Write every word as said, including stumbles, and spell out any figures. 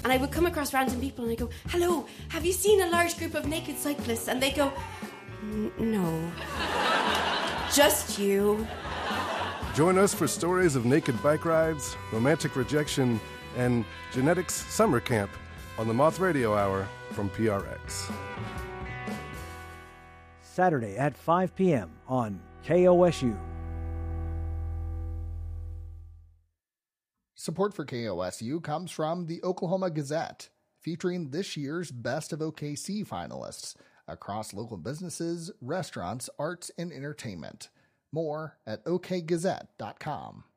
And I would come across random people and I go, hello, have you seen a large group of naked cyclists? And they go, no. Just you. Join us for stories of naked bike rides, romantic rejection, and genetics summer camp on the Moth Radio Hour from P R X. Saturday at five p.m. on K O S U. Support for K O S U comes from the Oklahoma Gazette, featuring this year's Best of O K C finalists across local businesses, restaurants, arts, and entertainment. More at o k gazette dot com.